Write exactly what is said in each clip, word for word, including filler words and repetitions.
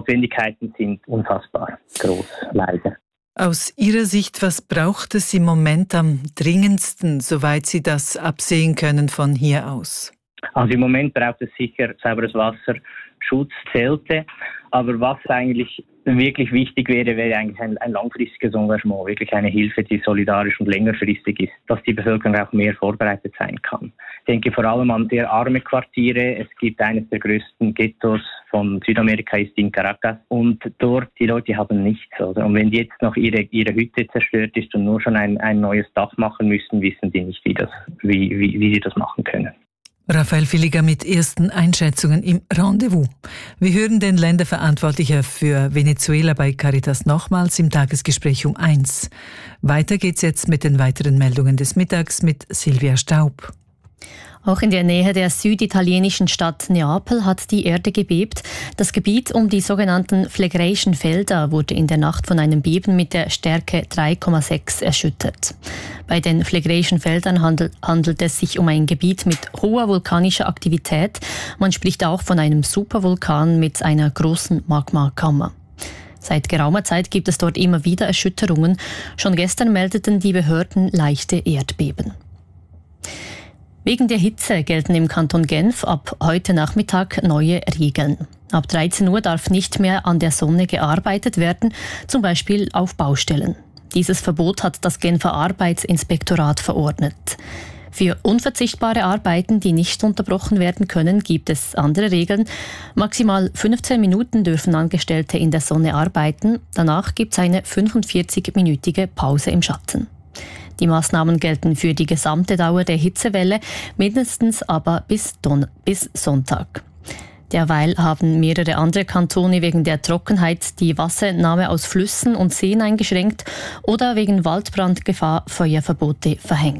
Notwendigkeiten sind unfassbar groß, leider. Aus Ihrer Sicht, was braucht es im Moment am dringendsten, soweit Sie das absehen können von hier aus? Also im Moment braucht es sicher sauberes Wasser, Schutz, Zelte. Aber was eigentlich wirklich wichtig wäre, wäre eigentlich ein, ein langfristiges Engagement, wirklich eine Hilfe, die solidarisch und längerfristig ist, dass die Bevölkerung auch mehr vorbereitet sein kann. Ich denke vor allem an sehr arme Quartiere. Es gibt eines der größten Ghettos von Südamerika, ist in Caracas. Und dort, die Leute haben nichts. Oder? Und wenn jetzt noch ihre, ihre Hütte zerstört ist und nur schon ein, ein neues Dach machen müssen, wissen die nicht, wie, das, wie, wie, wie sie das machen können. Raphael Villiger mit ersten Einschätzungen im Rendezvous. Wir hören den Länderverantwortlichen für Venezuela bei Caritas nochmals im Tagesgespräch um eins. Weiter geht's jetzt mit den weiteren Meldungen des Mittags mit Silvia Staub. Auch in der Nähe der süditalienischen Stadt Neapel hat die Erde gebebt. Das Gebiet um die sogenannten Phlegraischen Felder wurde in der Nacht von einem Beben mit der Stärke drei Komma sechs erschüttert. Bei den Phlegraischen Feldern handelt, handelt es sich um ein Gebiet mit hoher vulkanischer Aktivität. Man spricht auch von einem Supervulkan mit einer großen Magmakammer. Seit geraumer Zeit gibt es dort immer wieder Erschütterungen. Schon gestern meldeten die Behörden leichte Erdbeben. Wegen der Hitze gelten im Kanton Genf ab heute Nachmittag neue Regeln. Ab dreizehn Uhr darf nicht mehr an der Sonne gearbeitet werden, zum Beispiel auf Baustellen. Dieses Verbot hat das Genfer Arbeitsinspektorat verordnet. Für unverzichtbare Arbeiten, die nicht unterbrochen werden können, gibt es andere Regeln. Maximal fünfzehn Minuten dürfen Angestellte in der Sonne arbeiten. Danach gibt es eine fünfundvierzig-minütige Pause im Schatten. Die Maßnahmen gelten für die gesamte Dauer der Hitzewelle, mindestens aber bis, Don- bis Sonntag. Derweil haben mehrere andere Kantone wegen der Trockenheit die Wasserentnahme aus Flüssen und Seen eingeschränkt oder wegen Waldbrandgefahr Feuerverbote verhängt.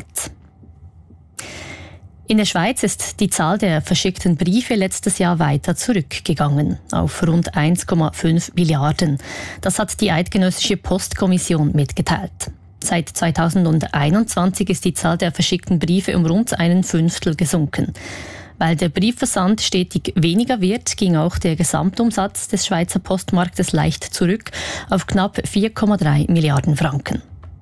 In der Schweiz ist die Zahl der verschickten Briefe letztes Jahr weiter zurückgegangen, auf rund eins Komma fünf Milliarden. Das hat die Eidgenössische Postkommission mitgeteilt. Seit zweitausendeinundzwanzig ist die Zahl der verschickten Briefe um rund einen Fünftel gesunken. Weil der Briefversand stetig weniger wird, ging auch der Gesamtumsatz des Schweizer Postmarktes leicht zurück auf knapp vier Komma drei Milliarden Franken.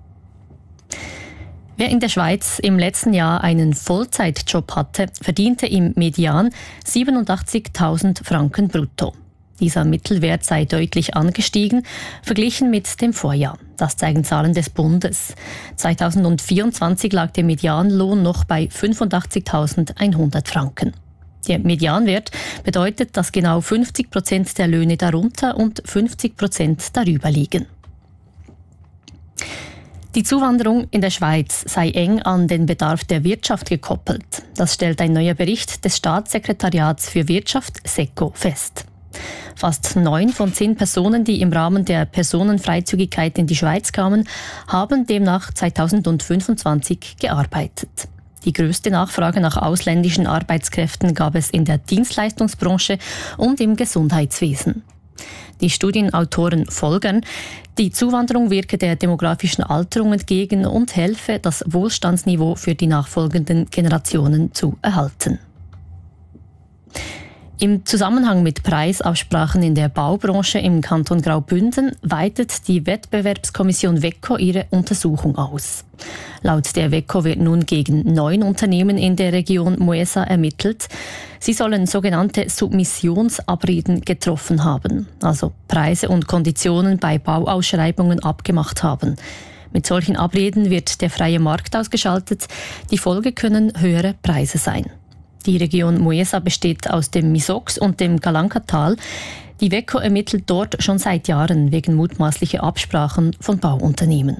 Wer in der Schweiz im letzten Jahr einen Vollzeitjob hatte, verdiente im Median siebenundachtzigtausend Franken brutto. Dieser Mittelwert sei deutlich angestiegen, verglichen mit dem Vorjahr. Das zeigen Zahlen des Bundes. zweitausendvierundzwanzig lag der Medianlohn noch bei fünfundachtzigtausendeinhundert Franken. Der Medianwert bedeutet, dass genau fünfzig Prozent der Löhne darunter und fünfzig Prozent darüber liegen. Die Zuwanderung in der Schweiz sei eng an den Bedarf der Wirtschaft gekoppelt. Das stellt ein neuer Bericht des Staatssekretariats für Wirtschaft SECO fest. Fast neun von zehn Personen, die im Rahmen der Personenfreizügigkeit in die Schweiz kamen, haben demnach zweitausendfünfundzwanzig gearbeitet. Die größte Nachfrage nach ausländischen Arbeitskräften gab es in der Dienstleistungsbranche und im Gesundheitswesen. Die Studienautoren folgern, die Zuwanderung wirke der demografischen Alterung entgegen und helfe, das Wohlstandsniveau für die nachfolgenden Generationen zu erhalten. Im Zusammenhang mit Preisabsprachen in der Baubranche im Kanton Graubünden weitet die Wettbewerbskommission WECO ihre Untersuchung aus. Laut der WECO wird nun gegen neun Unternehmen in der Region Moesa ermittelt. Sie sollen sogenannte Submissionsabreden getroffen haben, also Preise und Konditionen bei Bauausschreibungen abgemacht haben. Mit solchen Abreden wird der freie Markt ausgeschaltet. Die Folge können höhere Preise sein. Die Region Moesa besteht aus dem Misox und dem Galankatal. Die WECO ermittelt dort schon seit Jahren wegen mutmaßlicher Absprachen von Bauunternehmen.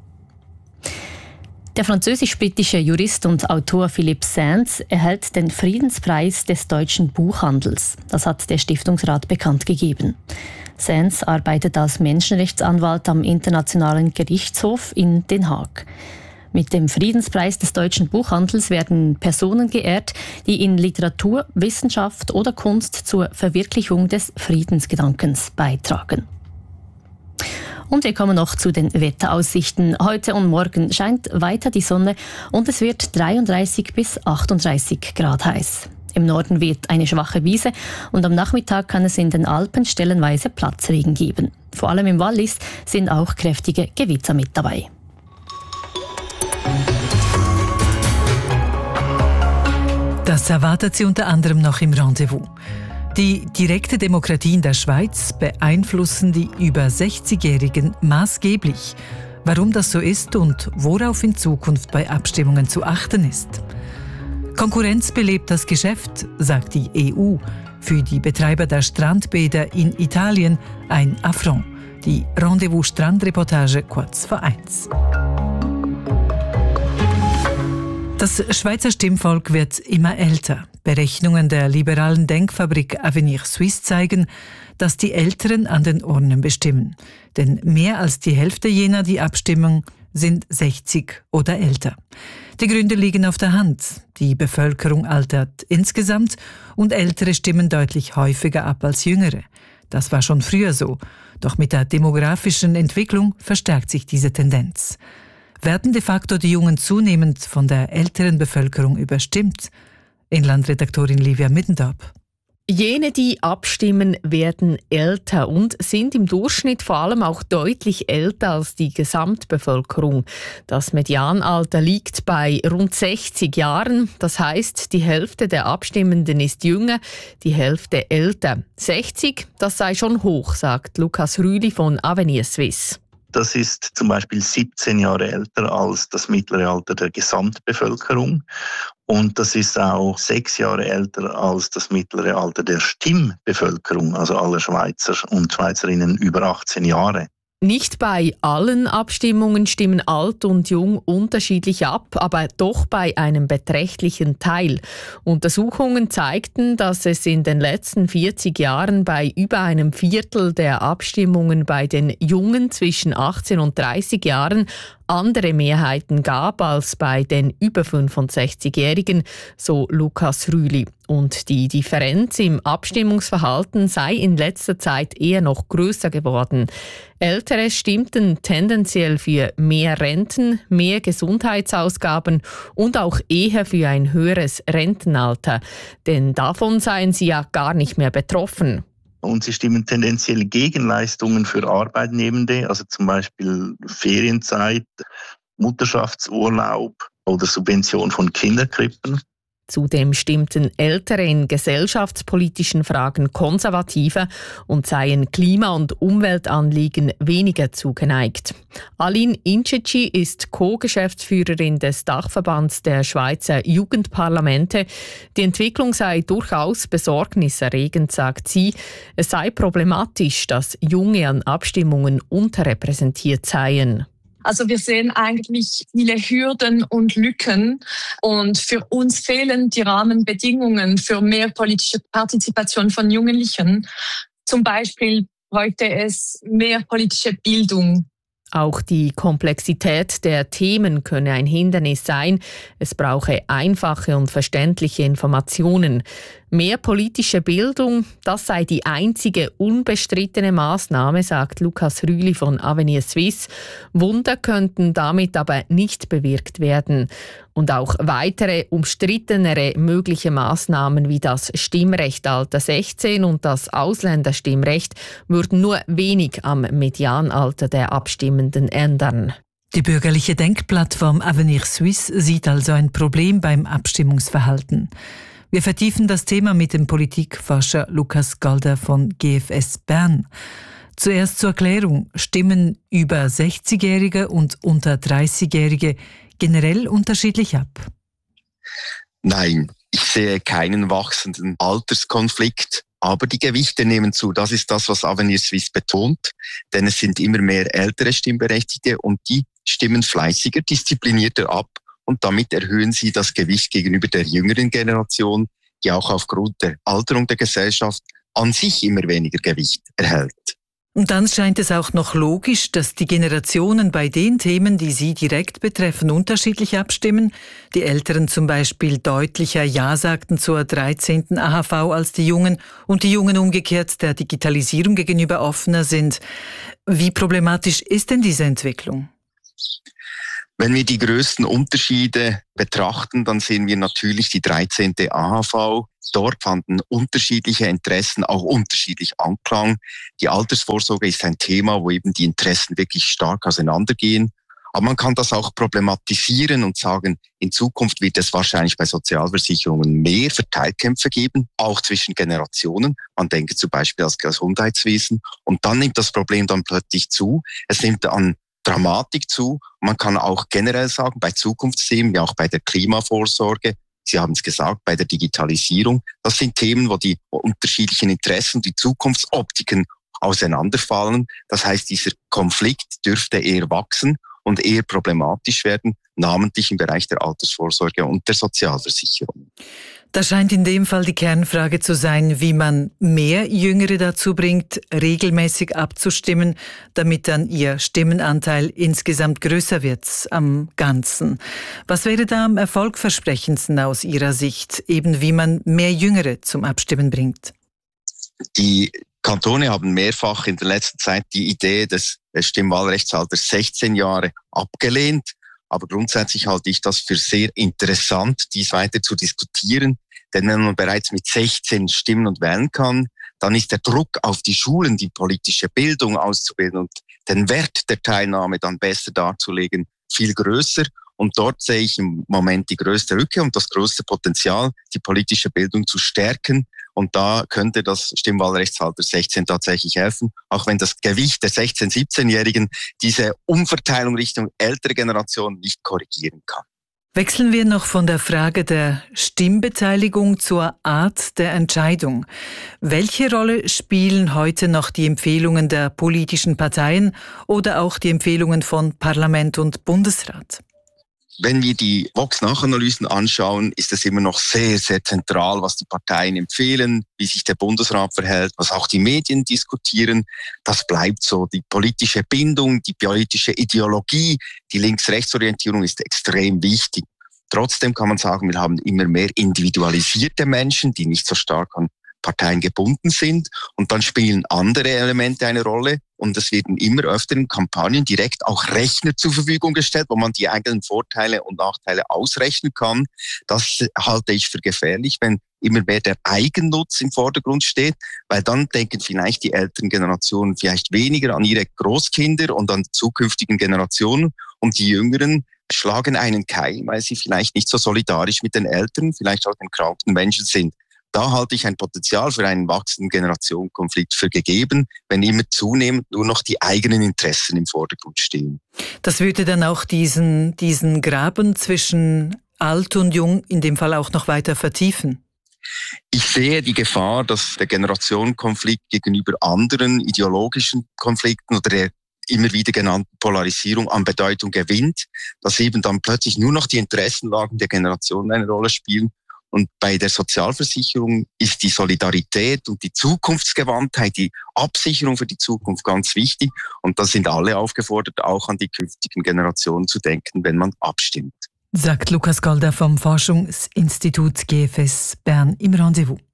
Der französisch-britische Jurist und Autor Philippe Sands erhält den Friedenspreis des deutschen Buchhandels. Das hat der Stiftungsrat bekannt gegeben. Sands arbeitet als Menschenrechtsanwalt am Internationalen Gerichtshof in Den Haag. Mit dem Friedenspreis des deutschen Buchhandels werden Personen geehrt, die in Literatur, Wissenschaft oder Kunst zur Verwirklichung des Friedensgedankens beitragen. Und wir kommen noch zu den Wetteraussichten. Heute und morgen scheint weiter die Sonne und es wird dreiunddreißig bis achtunddreißig Grad heiß. Im Norden weht eine schwache Wiese und am Nachmittag kann es in den Alpen stellenweise Platzregen geben. Vor allem im Wallis sind auch kräftige Gewitter mit dabei. Das erwartet Sie unter anderem noch im Rendezvous. Die direkte Demokratie in der Schweiz beeinflussen die über sechzigjährigen maßgeblich. Warum das so ist und worauf in Zukunft bei Abstimmungen zu achten ist. Konkurrenz belebt das Geschäft, sagt die E U. Für die Betreiber der Strandbäder in Italien ein Affront. Die Rendezvous-Strandreportage kurz vor eins. Das Schweizer Stimmvolk wird immer älter. Berechnungen der liberalen Denkfabrik Avenir Suisse zeigen, dass die Älteren an den Urnen bestimmen. Denn mehr als die Hälfte jener, die abstimmen, sind sechzig oder älter. Die Gründe liegen auf der Hand. Die Bevölkerung altert insgesamt und Ältere stimmen deutlich häufiger ab als Jüngere. Das war schon früher so. Doch mit der demografischen Entwicklung verstärkt sich diese Tendenz. Werden de facto die Jungen zunehmend von der älteren Bevölkerung überstimmt? Inlandredaktorin Livia Middendorp. Jene, die abstimmen, werden älter und sind im Durchschnitt vor allem auch deutlich älter als die Gesamtbevölkerung. Das Medianalter liegt bei rund sechzig Jahren. Das heißt, die Hälfte der Abstimmenden ist jünger, die Hälfte älter. sechzig, das sei schon hoch, sagt Lukas Rüli von Avenir Suisse. Das ist zum Beispiel siebzehn Jahre älter als das mittlere Alter der Gesamtbevölkerung. Und das ist auch sechs Jahre älter als das mittlere Alter der Stimmbevölkerung, also aller Schweizer und Schweizerinnen über achtzehn Jahre. Nicht bei allen Abstimmungen stimmen alt und jung unterschiedlich ab, aber doch bei einem beträchtlichen Teil. Untersuchungen zeigten, dass es in den letzten vierzig Jahren bei über einem Viertel der Abstimmungen bei den Jungen zwischen achtzehn und dreißig Jahren andere Mehrheiten gab als bei den über fünfundsechzigjährigen, so Lukas Rüli. Und die Differenz im Abstimmungsverhalten sei in letzter Zeit eher noch größer geworden. Ältere stimmten tendenziell für mehr Renten, mehr Gesundheitsausgaben und auch eher für ein höheres Rentenalter. Denn davon seien sie ja gar nicht mehr betroffen. Und sie stimmen tendenziell gegen Leistungen für Arbeitnehmende, also zum Beispiel Ferienzeit, Mutterschaftsurlaub oder Subvention von Kinderkrippen. Zudem stimmten Ältere in gesellschaftspolitischen Fragen konservativer und seien Klima- und Umweltanliegen weniger zugeneigt. Aline Inceci ist Co-Geschäftsführerin des Dachverbands der Schweizer Jugendparlamente. Die Entwicklung sei durchaus besorgniserregend, sagt sie. Es sei problematisch, dass Junge an Abstimmungen unterrepräsentiert seien. Also wir sehen eigentlich viele Hürden und Lücken und für uns fehlen die Rahmenbedingungen für mehr politische Partizipation von Jugendlichen. Zum Beispiel bräuchte es mehr politische Bildung. Auch die Komplexität der Themen könne ein Hindernis sein. Es brauche einfache und verständliche Informationen. Mehr politische Bildung, das sei die einzige unbestrittene Maßnahme, sagt Lukas Rüli von Avenir Suisse. Wunder könnten damit aber nicht bewirkt werden. Und auch weitere umstrittenere mögliche Maßnahmen wie das Stimmrecht Alter sechzehn und das Ausländerstimmrecht würden nur wenig am Medianalter der Abstimmenden ändern. Die bürgerliche Denkplattform Avenir Suisse sieht also ein Problem beim Abstimmungsverhalten. Wir vertiefen das Thema mit dem Politikforscher Lukas Golder von G F S Bern. Zuerst zur Erklärung: Stimmen über sechzigjährige und unter dreißigjährige generell unterschiedlich ab? Nein, ich sehe keinen wachsenden Alterskonflikt, aber die Gewichte nehmen zu. Das ist das, was Avenir Suisse betont, denn es sind immer mehr ältere Stimmberechtigte und die stimmen fleißiger, disziplinierter ab. Und damit erhöhen sie das Gewicht gegenüber der jüngeren Generation, die auch aufgrund der Alterung der Gesellschaft an sich immer weniger Gewicht erhält. Und dann scheint es auch noch logisch, dass die Generationen bei den Themen, die sie direkt betreffen, unterschiedlich abstimmen. Die Älteren zum Beispiel deutlicher Ja sagten zur dreizehnten A H V als die Jungen und die Jungen umgekehrt der Digitalisierung gegenüber offener sind. Wie problematisch ist denn diese Entwicklung? Wenn wir die größten Unterschiede betrachten, dann sehen wir natürlich die dreizehnte A H V. Dort fanden unterschiedliche Interessen auch unterschiedlich Anklang. Die Altersvorsorge ist ein Thema, wo eben die Interessen wirklich stark auseinandergehen. Aber man kann das auch problematisieren und sagen, in Zukunft wird es wahrscheinlich bei Sozialversicherungen mehr Verteilkämpfe geben, auch zwischen Generationen. Man denke zum Beispiel ans Gesundheitswesen. Und dann nimmt das Problem dann plötzlich zu. Es nimmt an Dramatik zu. Man kann auch generell sagen, bei Zukunftsthemen, wie auch bei der Klimavorsorge, Sie haben es gesagt, bei der Digitalisierung, das sind Themen, wo die unterschiedlichen Interessen, die Zukunftsoptiken auseinanderfallen. Das heißt, dieser Konflikt dürfte eher wachsen und eher problematisch werden, namentlich im Bereich der Altersvorsorge und der Sozialversicherung. Da scheint in dem Fall die Kernfrage zu sein, wie man mehr Jüngere dazu bringt, regelmäßig abzustimmen, damit dann ihr Stimmenanteil insgesamt größer wird am Ganzen. Was wäre da am erfolgversprechendsten aus Ihrer Sicht, eben wie man mehr Jüngere zum Abstimmen bringt? Die Kantone haben mehrfach in der letzten Zeit die Idee des Stimmwahlrechtsalters sechzehn Jahre abgelehnt. Aber grundsätzlich halte ich das für sehr interessant, dies weiter zu diskutieren. Denn wenn man bereits mit sechzehn stimmen und wählen kann, dann ist der Druck auf die Schulen, die politische Bildung auszubilden und den Wert der Teilnahme dann besser darzulegen, viel größer. Und dort sehe ich im Moment die größte Lücke und das größte Potenzial, die politische Bildung zu stärken. Und da könnte das Stimmwahlrechtsalter sechzehn tatsächlich helfen, auch wenn das Gewicht der sechzehn-, siebzehnjährigen diese Umverteilung Richtung ältere Generation nicht korrigieren kann. Wechseln wir noch von der Frage der Stimmbeteiligung zur Art der Entscheidung. Welche Rolle spielen heute noch die Empfehlungen der politischen Parteien oder auch die Empfehlungen von Parlament und Bundesrat? Wenn wir die Vox-Nachanalysen anschauen, ist es immer noch sehr, sehr zentral, was die Parteien empfehlen, wie sich der Bundesrat verhält, was auch die Medien diskutieren. Das bleibt so. Die politische Bindung, die politische Ideologie, die Links-Rechts-Orientierung ist extrem wichtig. Trotzdem kann man sagen, wir haben immer mehr individualisierte Menschen, die nicht so stark an Parteien gebunden sind. Und dann spielen andere Elemente eine Rolle. Und es werden immer öfter in Kampagnen direkt auch Rechner zur Verfügung gestellt, wo man die eigenen Vorteile und Nachteile ausrechnen kann. Das halte ich für gefährlich, wenn immer mehr der Eigennutz im Vordergrund steht, weil dann denken vielleicht die älteren Generationen vielleicht weniger an ihre Großkinder und an die zukünftigen Generationen und die Jüngeren schlagen einen Keil, weil sie vielleicht nicht so solidarisch mit den Älteren, vielleicht auch den kranken Menschen sind. Da halte ich ein Potenzial für einen wachsenden Generationenkonflikt für gegeben, wenn immer zunehmend nur noch die eigenen Interessen im Vordergrund stehen. Das würde dann auch diesen, diesen Graben zwischen alt und jung in dem Fall auch noch weiter vertiefen? Ich sehe die Gefahr, dass der Generationenkonflikt gegenüber anderen ideologischen Konflikten oder der immer wieder genannten Polarisierung an Bedeutung gewinnt, dass eben dann plötzlich nur noch die Interessenlagen der Generationen eine Rolle spielen. Und bei der Sozialversicherung ist die Solidarität und die Zukunftsgewandtheit, die Absicherung für die Zukunft ganz wichtig. Und da sind alle aufgefordert, auch an die künftigen Generationen zu denken, wenn man abstimmt. Sagt Lukas Golder vom Forschungsinstitut G F S Bern im Rendezvous.